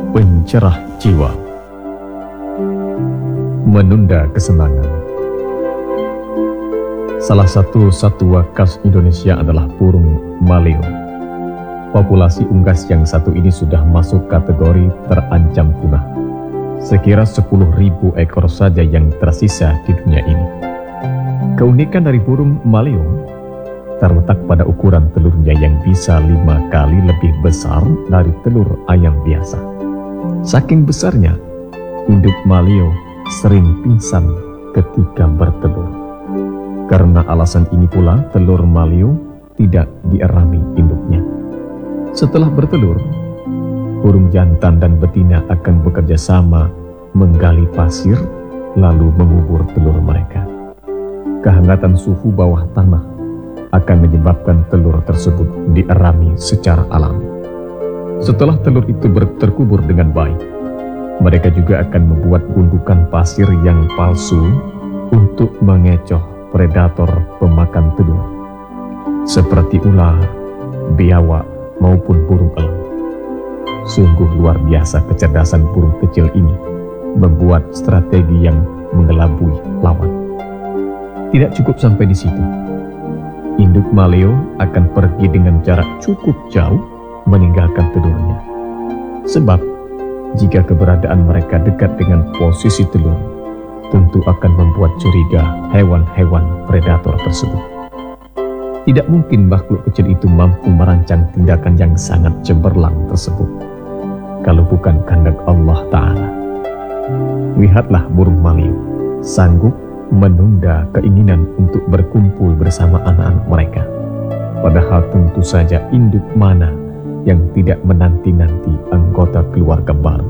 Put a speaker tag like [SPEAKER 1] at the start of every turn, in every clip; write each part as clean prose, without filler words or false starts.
[SPEAKER 1] pencerah jiwa, menunda kesenangan. Salah satu satwa khas Indonesia adalah burung maleo. Populasi unggas yang satu ini sudah masuk kategori terancam punah. Sekira 10.000 ekor saja yang tersisa di dunia ini. Keunikan dari burung maleo terletak pada ukuran telurnya yang bisa 5 kali lebih besar dari telur ayam biasa. Saking besarnya, induk maleo sering pingsan ketika bertelur. Karena alasan ini pula, telur maleo tidak dierami induknya. Setelah bertelur, burung jantan dan betina akan bekerja sama menggali pasir lalu mengubur telur mereka. Kehangatan suhu bawah tanah akan menyebabkan telur tersebut dierami secara alami. Setelah telur itu terkubur dengan baik, mereka juga akan membuat gundukan pasir yang palsu untuk mengecoh predator pemakan telur, seperti ular, biawak, maupun burung elang. Sungguh luar biasa kecerdasan burung kecil ini membuat strategi yang mengelabui lawan. Tidak cukup sampai di situ. Induk maleo akan pergi dengan jarak cukup jauh meninggalkan telurnya. Sebab, jika keberadaan mereka dekat dengan posisi telur, tentu akan membuat curiga hewan-hewan predator tersebut. Tidak mungkin makhluk kecil itu mampu merancang tindakan yang sangat cemerlang tersebut, kalau bukan kehendak Allah Ta'ala. Lihatlah burung maleo, sanggup menunda keinginan untuk berkumpul bersama anak-anak mereka. Padahal tentu saja induk mana yang tidak menanti-nanti anggota keluarga baru.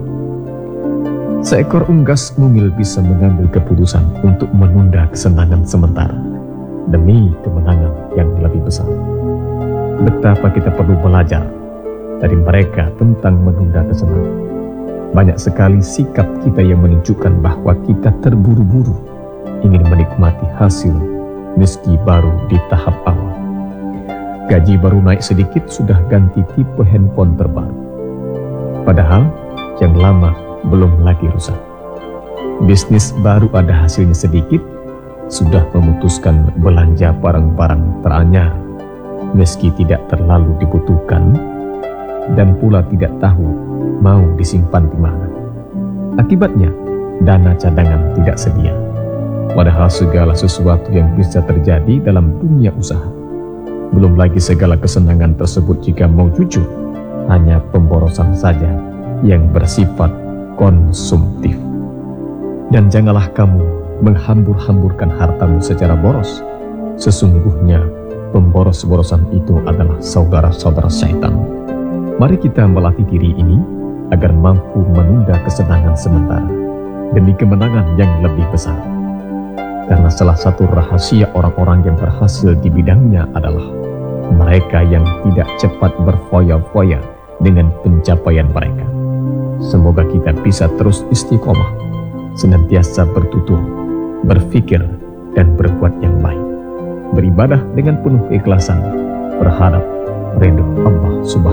[SPEAKER 1] Seekor unggas mungil bisa mengambil keputusan untuk menunda kesenangan sementara demi kemenangan yang lebih besar. Betapa kita perlu belajar dari mereka tentang menunda kesenangan. Banyak sekali sikap kita yang menunjukkan bahwa kita terburu-buru ingin menikmati hasil meski baru di tahap awal. Gaji baru naik sedikit sudah ganti tipe handphone terbaru. Padahal yang lama belum lagi rusak. Bisnis baru ada hasilnya sedikit, sudah memutuskan belanja barang-barang teranyar meski tidak terlalu dibutuhkan dan pula tidak tahu mau disimpan di mana. Akibatnya, dana cadangan tidak sedia. Padahal segala sesuatu yang bisa terjadi dalam dunia usaha, belum lagi segala kesenangan tersebut jika mau jujur, hanya pemborosan saja yang bersifat konsumtif. Dan janganlah kamu menghambur-hamburkan hartamu secara boros. Sesungguhnya pemboros-borosan itu adalah saudara-saudara syaitan. Mari kita melatih diri ini agar mampu menunda kesenangan sementara demi kemenangan yang lebih besar. Karena salah satu rahasia orang-orang yang berhasil di bidangnya adalah mereka yang tidak cepat berfoya-foya dengan pencapaian mereka. Semoga kita bisa terus istiqomah, senantiasa bertutur, berpikir, dan berbuat yang baik. Beribadah dengan penuh keikhlasan, berharap ridho Allah Subhanahu